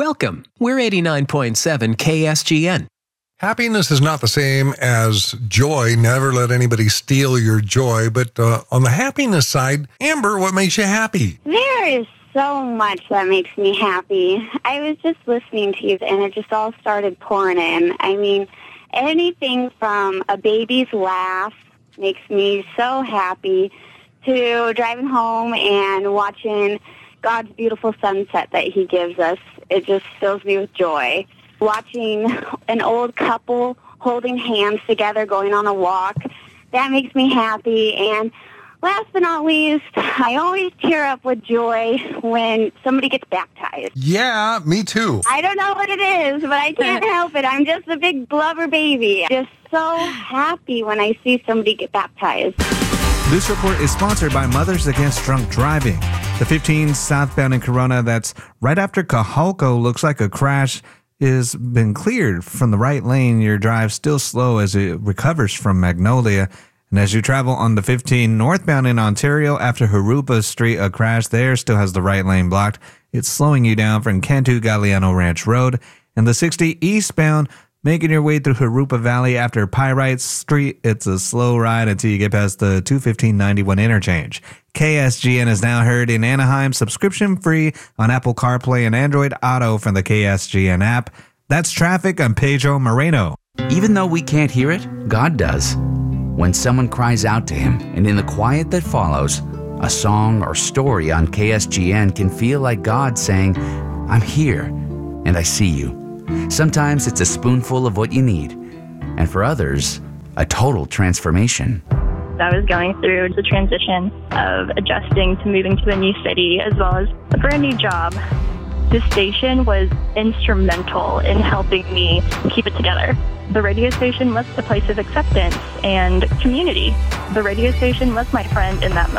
Welcome. We're 89.7 KSGN. Happiness is not the same as joy. Never let anybody steal your joy. But on the happiness side, Amber, what makes you happy? There is so much that makes me happy. I was just listening to you, and it just all started pouring in. I mean, anything from a baby's laugh makes me so happy to driving home and watching God's beautiful sunset that he gives us. It just fills me with joy. Watching an old couple holding hands together going on a walk, that makes me happy. And last but not least, I always tear up with joy when somebody gets baptized. Yeah, me too. I don't know what it is, but I can't help it. I'm just a big blubber baby. Just so happy when I see somebody get baptized. This report is sponsored by Mothers Against Drunk Driving. The 15 southbound in Corona that's right after Cajalco looks like a crash is been cleared from the right lane. Your drive still slow as it recovers from Magnolia. And as you travel on the 15 northbound in Ontario after Harupa Street, a crash there still has the right lane blocked. It's slowing you down from Cantu Galiano Ranch Road. And the 60 eastbound, making your way through Harupa Valley after Pyrite Street, it's a slow ride until you get past the 215-91 interchange. KSGN is now heard in Anaheim, subscription-free on Apple CarPlay and Android Auto from the KSGN app. That's traffic. I'm Pedro Moreno. Even though we can't hear it, God does. When someone cries out to him, and in the quiet that follows, a song or story on KSGN can feel like God saying, I'm here, and I see you. Sometimes it's a spoonful of what you need, and for others, a total transformation. I was going through the transition of adjusting to moving to a new city as well as a brand new job. This station was instrumental in helping me keep it together. The radio station was a place of acceptance and community. The radio station was my friend in that moment.